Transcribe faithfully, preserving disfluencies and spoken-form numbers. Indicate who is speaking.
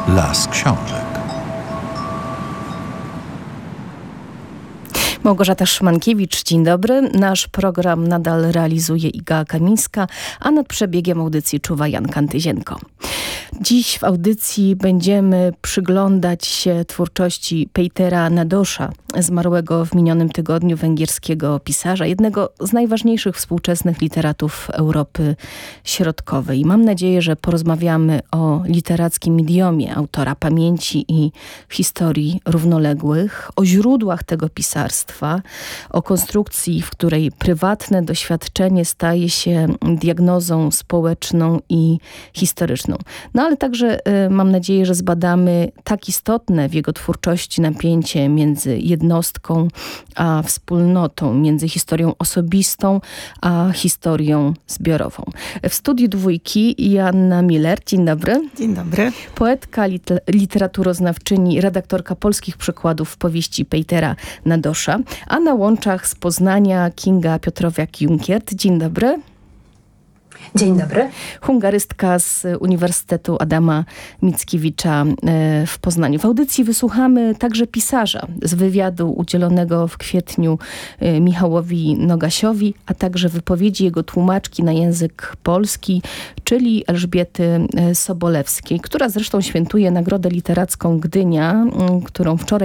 Speaker 1: Las książek.
Speaker 2: Małgorzata Szymankiewicz, dzień dobry. Nasz program nadal realizuje Iga Kamińska, a nad przebiegiem audycji czuwa Jan Kantyzienko. Dziś w audycji będziemy przyglądać się twórczości Pejtera Nadosza, zmarłego w minionym tygodniu węgierskiego pisarza, jednego z najważniejszych współczesnych literatów Europy Środkowej. Mam nadzieję, że porozmawiamy o literackim idiomie autora Pamięci i historii równoległych, o źródłach tego pisarstwa, o konstrukcji, w której prywatne doświadczenie staje się diagnozą społeczną i historyczną. No ale także y, mam nadzieję, że zbadamy tak istotne w jego twórczości napięcie między jednostką a wspólnotą, między historią osobistą a historią zbiorową. W studiu dwójki Joanna Miller. Dzień dobry.
Speaker 3: Dzień dobry.
Speaker 2: Poetka, lit- literaturoznawczyni, redaktorka polskich przykładów powieści Pejtera Nadosza, a na łączach z Poznania Kinga Piotrowiak-Junkiert. Dzień dobry.
Speaker 4: Dzień dobry.
Speaker 2: Hungarystka z Uniwersytetu Adama Mickiewicza w Poznaniu. W audycji wysłuchamy także pisarza z wywiadu udzielonego w kwietniu Michałowi Nogasiowi, a także wypowiedzi jego tłumaczki na język polski, czyli Elżbiety Sobolewskiej, która zresztą świętuje Nagrodę Literacką Gdynia, którą wczoraj